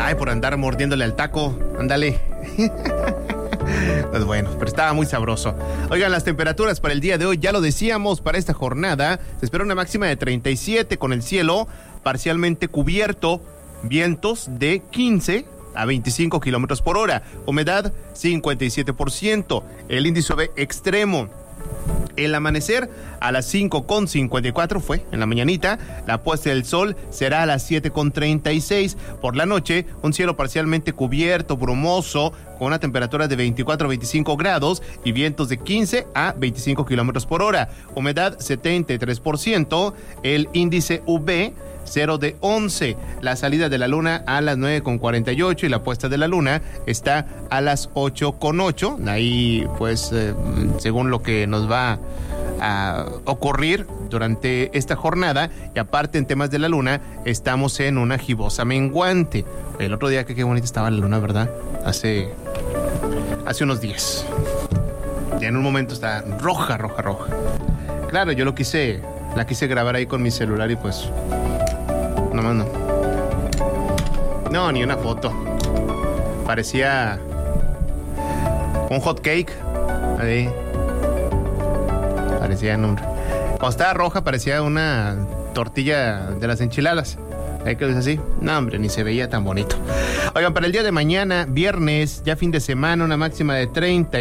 Ay, por andar mordiéndole al taco. Ándale. Pues bueno, pero estaba muy sabroso. Oigan, las temperaturas para el día de hoy, ya lo decíamos, para esta jornada se espera una máxima de 37 con el cielo parcialmente cubierto, vientos de 15 a 25 kilómetros por hora, humedad 57%, el índice UV extremo. El amanecer a las 5:54 fue en la mañanita, la puesta del sol será a las 7:36. Por la noche, un cielo parcialmente cubierto, brumoso, con una temperatura de 24 a 25 grados y vientos de 15 a 25 kilómetros por hora. Humedad 73%, el índice UV 0 de 11. La salida de la luna a las 9:48 y la puesta de la luna está a las 8:08. Ahí, pues, según lo que nos va a ocurrir durante esta jornada. Y aparte, en temas de la luna, estamos en una gibosa menguante. El otro día, qué bonita estaba la luna, ¿verdad? Hace unos días. Ya en un momento está roja. Claro, yo la quise grabar ahí con mi celular y pues... No, ni una foto. Parecía un hot cake. Ahí. Parecía cuando estaba roja parecía una tortilla de las enchiladas. Ahí que es así. No, hombre, ni se veía tan bonito. Oigan, para el día de mañana, viernes, ya fin de semana, una máxima de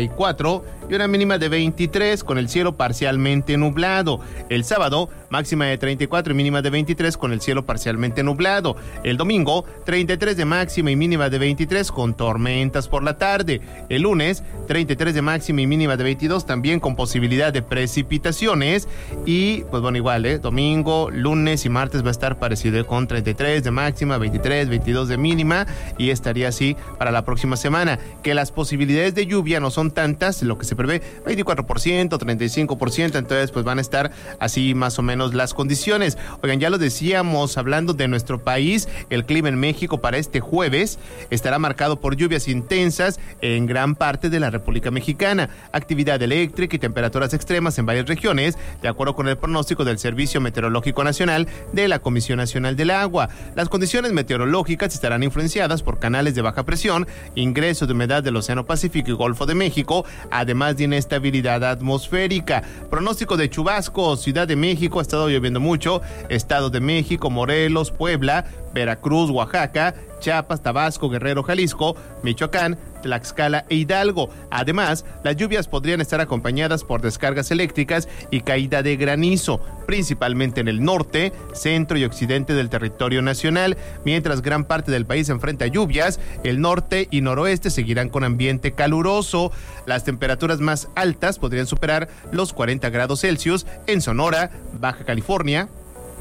34 y una mínima de 23 con el cielo parcialmente nublado. El sábado, máxima de 34 y mínima de 23 con el cielo parcialmente nublado. El domingo, 33 de máxima y mínima de 23 con tormentas por la tarde. El lunes, 33 de máxima y mínima de 22 también con posibilidad de precipitaciones. Y pues bueno, igual, domingo, lunes y martes va a estar parecido con 33 de máxima, 23, 22 de mínima, y estaría así para la próxima semana. Que las posibilidades de lluvia no son tantas, lo que se prevé 24%, 35%, entonces pues van a estar así más o menos las condiciones. Oigan, ya lo decíamos, hablando de nuestro país, el clima en México para este jueves estará marcado por lluvias intensas en gran parte de la República Mexicana, actividad eléctrica y temperaturas extremas en varias regiones, de acuerdo con el pronóstico del Servicio Meteorológico Nacional de la Comisión Nacional del Agua. Las condiciones meteorológicas estarán influenciadas por canales de baja presión, ingreso de humedad del Océano Pacífico y Golfo de México, además de inestabilidad atmosférica. Pronóstico de chubascos: Ciudad de México, ha estado lloviendo mucho, Estado de México, Morelos, Puebla, Veracruz, Oaxaca, Chiapas, Tabasco, Guerrero, Jalisco, Michoacán, Tlaxcala e Hidalgo. Además, las lluvias podrían estar acompañadas por descargas eléctricas y caída de granizo, principalmente en el norte, centro y occidente del territorio nacional. Mientras gran parte del país enfrenta lluvias, el norte y noroeste seguirán con ambiente caluroso. Las temperaturas más altas podrían superar los 40 grados Celsius en Sonora, Baja California,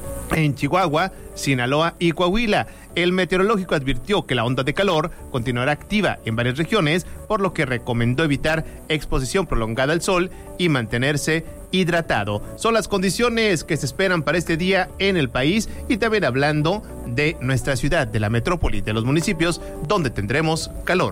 en Chihuahua, Sinaloa y Coahuila. El meteorológico advirtió que la onda de calor continuará activa en varias regiones, por lo que recomendó evitar exposición prolongada al sol y mantenerse hidratado. Son las condiciones que se esperan para este día en el país, y también hablando de nuestra ciudad, de la metrópoli, de los municipios donde tendremos calor.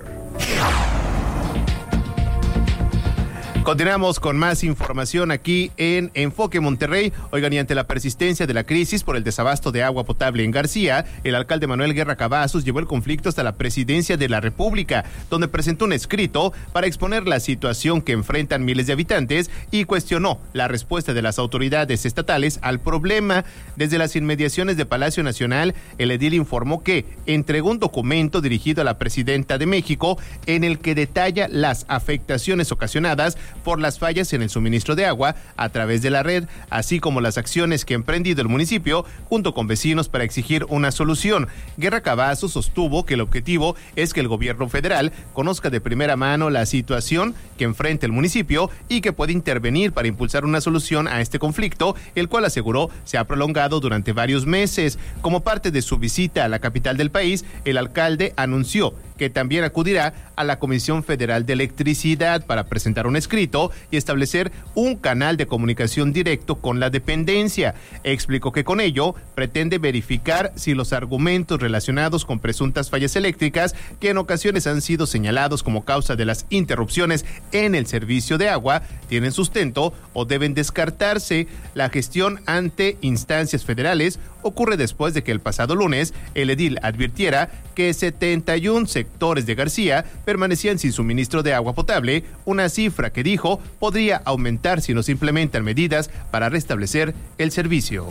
Continuamos con más información aquí en Enfoque Monterrey. Oigan, y ante la persistencia de la crisis por el desabasto de agua potable en García, el alcalde Manuel Guerra Cavazos llevó el conflicto hasta la presidencia de la República, donde presentó un escrito para exponer la situación que enfrentan miles de habitantes y cuestionó la respuesta de las autoridades estatales al problema. Desde las inmediaciones de Palacio Nacional, el edil informó que entregó un documento dirigido a la presidenta de México en el que detalla las afectaciones ocasionadas por las fallas en el suministro de agua a través de la red, así como las acciones que ha emprendido el municipio junto con vecinos para exigir una solución. Guerra Cavazos sostuvo que el objetivo es que el gobierno federal conozca de primera mano la situación que enfrenta el municipio y que puede intervenir para impulsar una solución a este conflicto, el cual aseguró se ha prolongado durante varios meses. Como parte de su visita a la capital del país, el alcalde anunció que también acudirá a la Comisión Federal de Electricidad para presentar un escrito y establecer un canal de comunicación directo con la dependencia. Explicó que con ello pretende verificar si los argumentos relacionados con presuntas fallas eléctricas, que en ocasiones han sido señalados como causa de las interrupciones en el servicio de agua, tienen sustento o deben descartarse. La gestión ante instancias federales ocurre después de que el pasado lunes el edil advirtiera que 71 sectores de García permanecían sin suministro de agua potable, una cifra que dijo podría aumentar si no se implementan medidas para restablecer el servicio.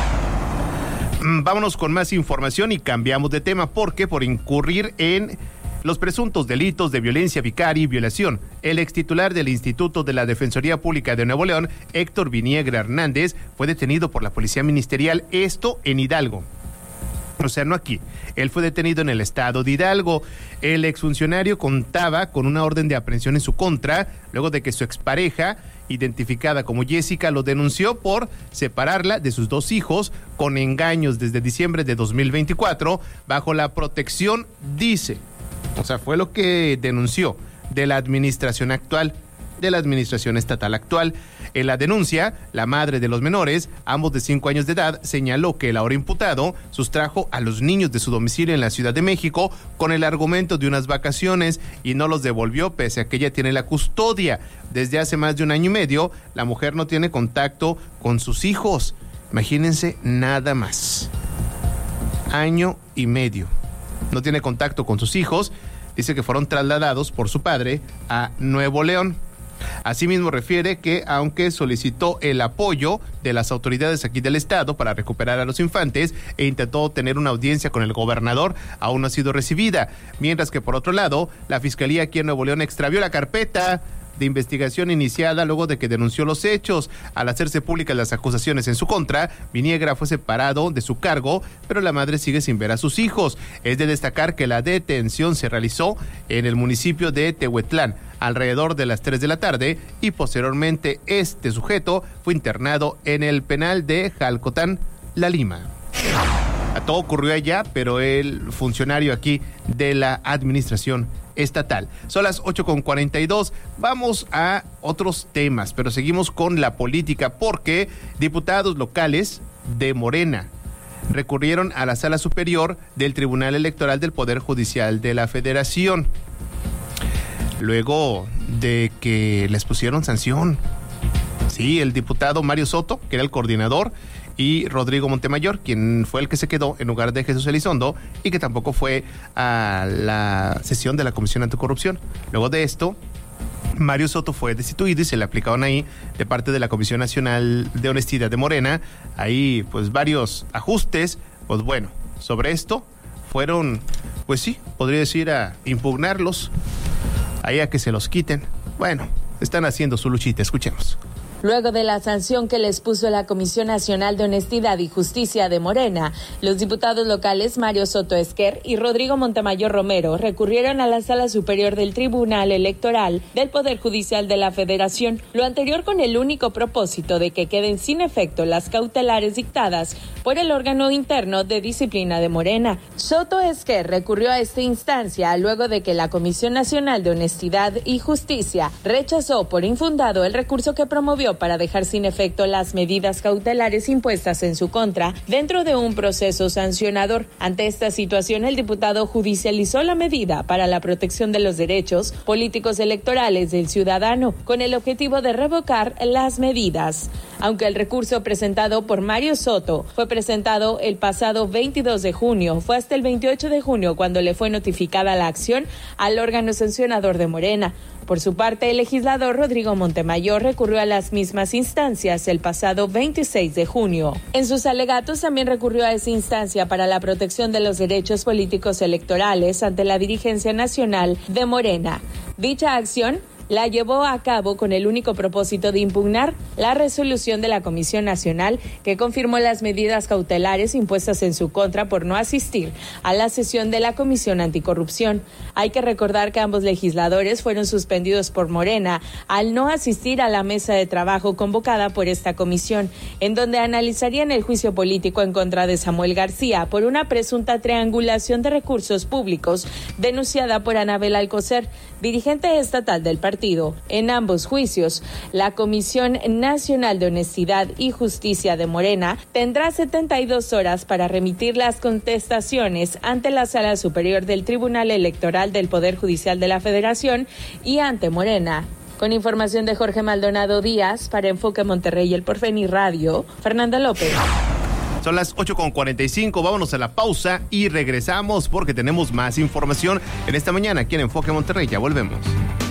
Vámonos con más información y cambiamos de tema porque por incurrir en los presuntos delitos de violencia vicaria y violación, el extitular del Instituto de la Defensoría Pública de Nuevo León, Héctor Viniegra Hernández, fue detenido por la Policía Ministerial, esto en Hidalgo. O sea, no aquí. Él fue detenido en el estado de Hidalgo. El exfuncionario contaba con una orden de aprehensión en su contra, luego de que su expareja, identificada como Jessica, lo denunció por separarla de sus 2 hijos con engaños desde diciembre de 2024, bajo la protección, dice, o sea, fue lo que denunció, de la administración actual, de la administración estatal actual. En la denuncia, la madre de los menores, ambos de 5 años de edad, señaló que el ahora imputado sustrajo a los niños de su domicilio en la Ciudad de México con el argumento de unas vacaciones y no los devolvió pese a que ella tiene la custodia. Desde hace más de 1 año y medio, la mujer no tiene contacto con sus hijos. Imagínense nada más. 1 año y medio. No tiene contacto con sus hijos. Dice que fueron trasladados por su padre a Nuevo León. Asimismo refiere que aunque solicitó el apoyo de las autoridades aquí del estado para recuperar a los infantes e intentó tener una audiencia con el gobernador, aún no ha sido recibida, mientras que por otro lado, la Fiscalía aquí en Nuevo León extravió la carpeta de investigación iniciada luego de que denunció los hechos. Al hacerse públicas las acusaciones en su contra, Viniegra fue separado de su cargo, pero la madre sigue sin ver a sus hijos. Es de destacar que la detención se realizó en el municipio de Tehuetlán alrededor de las 3 de la tarde y posteriormente este sujeto fue internado en el penal de Jalcotán, La Lima. Todo ocurrió allá, pero el funcionario aquí de la administración estatal. Son las 8:42. Vamos a otros temas, pero seguimos con la política porque diputados locales de Morena recurrieron a la Sala Superior del Tribunal Electoral del Poder Judicial de la Federación, luego de que les pusieron sanción. Sí, el diputado Mario Soto, que era el coordinador, y Rodrigo Montemayor, quien fue el que se quedó en lugar de Jesús Elizondo y que tampoco fue a la sesión de la Comisión Anticorrupción. Luego de esto, Mario Soto fue destituido y se le aplicaron ahí de parte de la Comisión Nacional de Honestidad de Morena, ahí pues varios ajustes. Pues bueno, sobre esto fueron, pues sí, podría decir a impugnarlos, ahí a que se los quiten. Bueno, están haciendo su luchita, escuchemos. Luego de la sanción que les puso la Comisión Nacional de Honestidad y Justicia de Morena, los diputados locales Mario Soto Esquer y Rodrigo Montemayor Romero recurrieron a la Sala Superior del Tribunal Electoral del Poder Judicial de la Federación, lo anterior con el único propósito de que queden sin efecto las cautelares dictadas por el órgano interno de disciplina de Morena. Soto Esquer recurrió a esta instancia luego de que la Comisión Nacional de Honestidad y Justicia rechazó por infundado el recurso que promovió para dejar sin efecto las medidas cautelares impuestas en su contra dentro de un proceso sancionador. Ante esta situación, el diputado judicializó la medida para la protección de los derechos políticos electorales del ciudadano, con el objetivo de revocar las medidas. Aunque el recurso presentado por Mario Soto fue presentado el pasado 22 de junio, fue hasta el 28 de junio cuando le fue notificada la acción al órgano sancionador de Morena. Por su parte, el legislador Rodrigo Montemayor recurrió a las mismas instancias el pasado 26 de junio. En sus alegatos también recurrió a esa instancia para la protección de los derechos políticos electorales ante la dirigencia nacional de Morena. Dicha acción la llevó a cabo con el único propósito de impugnar la resolución de la Comisión Nacional que confirmó las medidas cautelares impuestas en su contra por no asistir a la sesión de la Comisión Anticorrupción. Hay que recordar que ambos legisladores fueron suspendidos por Morena al no asistir a la mesa de trabajo convocada por esta comisión, en donde analizarían el juicio político en contra de Samuel García por una presunta triangulación de recursos públicos denunciada por Anabel Alcocer, dirigente estatal del partido. En ambos juicios, la Comisión Nacional de Honestidad y Justicia de Morena tendrá 72 horas para remitir las contestaciones ante la Sala Superior del Tribunal Electoral del Poder Judicial de la Federación y ante Morena. Con información de Jorge Maldonado Díaz, para Enfoque Monterrey y El Porvenir Radio, Fernanda López. Son las 8:45, vámonos a la pausa y regresamos porque tenemos más información en esta mañana aquí en Enfoque Monterrey. Ya volvemos.